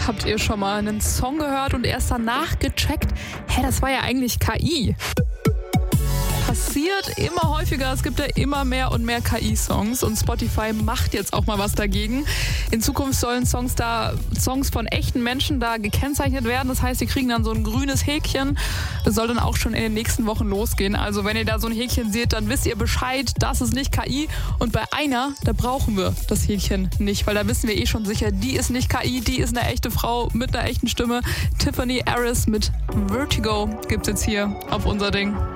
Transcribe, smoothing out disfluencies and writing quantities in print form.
Habt ihr schon mal einen Song gehört und erst danach gecheckt, das war ja eigentlich KI? Passiert immer häufiger, es gibt ja immer mehr und mehr KI-Songs und Spotify macht jetzt auch mal was dagegen. In Zukunft sollen Songs von echten Menschen da gekennzeichnet werden, das heißt, die kriegen dann so ein grünes Häkchen. Das soll dann auch schon in den nächsten Wochen losgehen. Also wenn ihr da so ein Häkchen seht, dann wisst ihr Bescheid, das ist nicht KI. Und bei einer, da brauchen wir das Häkchen nicht, weil da wissen wir schon sicher, die ist nicht KI, die ist eine echte Frau mit einer echten Stimme. Tiffany Harris mit Vertigo gibt's jetzt hier auf unser Ding.